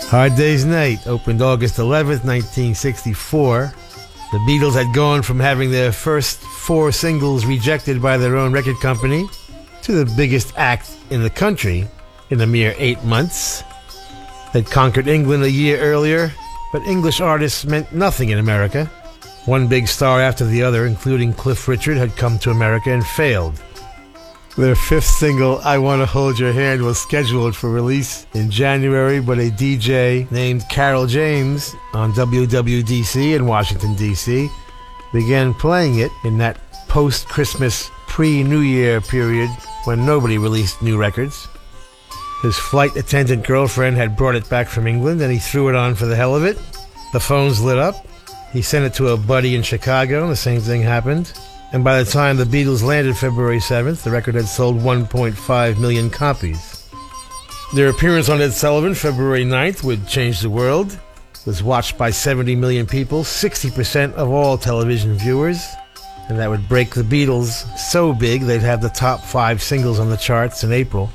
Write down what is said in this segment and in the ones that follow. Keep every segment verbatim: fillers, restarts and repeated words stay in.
Hard Day's Night opened August eleventh, nineteen sixty-four. The Beatles had gone from having their first four singles rejected by their own record company to the biggest act in the country in a mere eight months. They'd conquered England a year earlier, but English artists meant nothing in America. One big star after the other, including Cliff Richard, had come to America and failed. Their fifth single, I Wanna Hold Your Hand, was scheduled for release in January, but a D J named Carol James on W W D C in Washington, D C began playing it in that post-Christmas, pre-New Year period when nobody released new records. His flight attendant girlfriend had brought it back from England, and he threw it on for the hell of it. The phones lit up. He sent it to a buddy in Chicago, and the same thing happened. And by the time the Beatles landed February seventh, the record had sold one point five million copies. Their appearance on Ed Sullivan February ninth would change the world. It was watched by seventy million people, sixty percent of all television viewers. And that would break the Beatles so big they'd have the top five singles on the charts in April.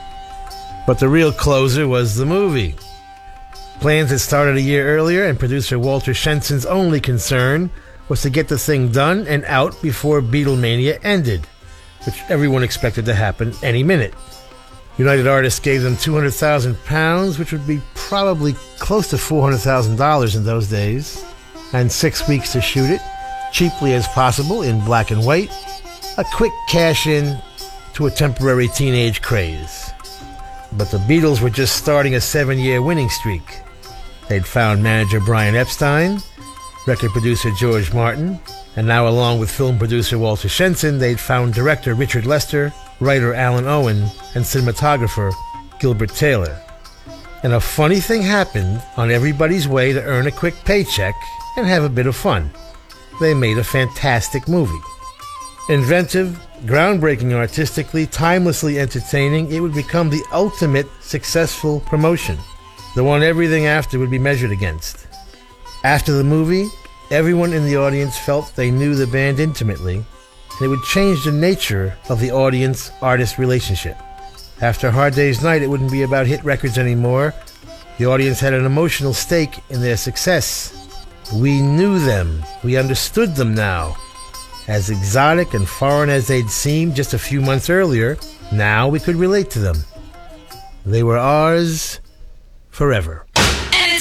But the real closer was the movie. Plans had started a year earlier, and producer Walter Shenson's only concern was to get the thing done and out before Beatlemania ended, which everyone expected to happen any minute. United Artists gave them two hundred thousand pounds, which would be probably close to four hundred thousand dollars in those days, and six weeks to shoot it, cheaply as possible in black and white, a quick cash-in to a temporary teenage craze. But the Beatles were just starting a seven-year winning streak. They'd found manager Brian Epstein, record producer George Martin, and now along with film producer Walter Shenson, they'd found director Richard Lester, writer Alan Owen, and cinematographer Gilbert Taylor. And a funny thing happened on everybody's way to earn a quick paycheck and have a bit of fun. They made a fantastic movie. Inventive, groundbreaking artistically, timelessly entertaining, it would become the ultimate successful promotion, the one everything after would be measured against. After the movie, everyone in the audience felt they knew the band intimately, and it would change the nature of the audience-artist relationship. After Hard Day's Night, it wouldn't be about hit records anymore. The audience had an emotional stake in their success. We knew them. We understood them now. As exotic and foreign as they'd seemed just a few months earlier, now we could relate to them. They were ours forever.